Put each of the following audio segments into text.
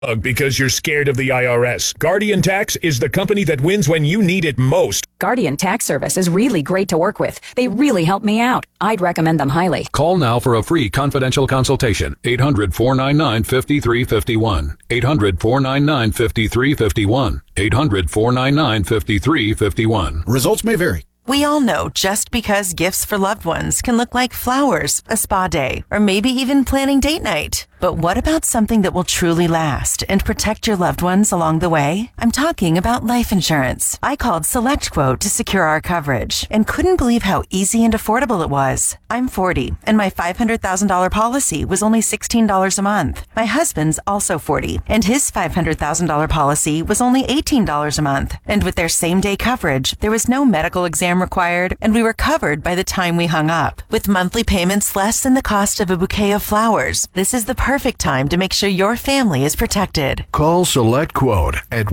Because you're scared of the IRS. Guardian Tax is the company that wins when you need it most. Guardian Tax Service is really great to work with. They really helped me out. I'd recommend them highly. Call now for a free confidential consultation. 800-499-5351. 800-499-5351. 800-499-5351. Results may vary. We all know just because gifts for loved ones can look like flowers, a spa day, or maybe even planning date night. But what about something that will truly last and protect your loved ones along the way? I'm talking about life insurance. I called SelectQuote to secure our coverage and couldn't believe how easy and affordable it was. I'm 40 and my $500,000 policy was only $16 a month. My husband's also 40 and his $500,000 policy was only $18 a month. And with their same day coverage, there was no medical exam required and we were covered by the time we hung up. With monthly payments less than the cost of a bouquet of flowers, this is the perfect time to make sure your family is protected. Call SelectQuote at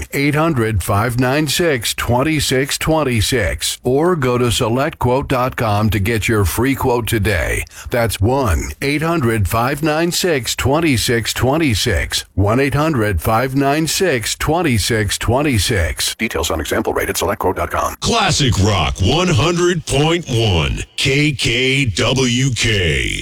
1-800-596-2626 or go to SelectQuote.com to get your free quote today. That's 1-800-596-2626. 1-800-596-2626. Details on example rate at SelectQuote.com. Classic Rock 100.1 KKWK.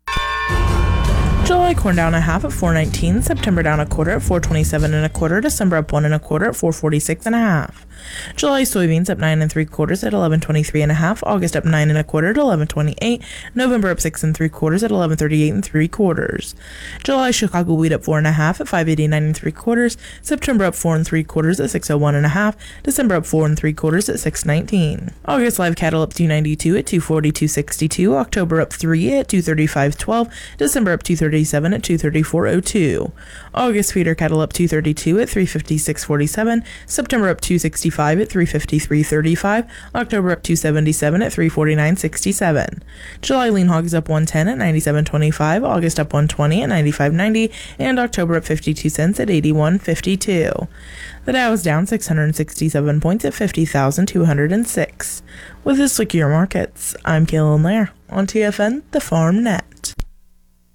July corn down a half at $4.19, September down a quarter at $4.27 1/4, December up 1 1/4 at $4.46 1/2. July soybeans up 9 3/4 at $11.23 1/2, August up 9 1/4 at $11.28, November up 6 3/4 at $11.38 3/4. July Chicago wheat up 4 1/2 at $5.89 3/4, September up 4 3/4 at $6.01 1/2, December up 4 3/4 at $6.19. August live cattle up 292 at $242.62, October up 3 at $235.12, December up 237 at $234.02. August feeder cattle up 232 at $356.47, September up 265 at $353.35, October up 277 at $349.67. July lean hogs up 110 at $97.25, August up 120 at $95.90, and October up 52 cents at $81.52. The Dow is down 667 points at 50,206. With this look at your markets, I'm Kaylin Lair on TFN, the Farm Net.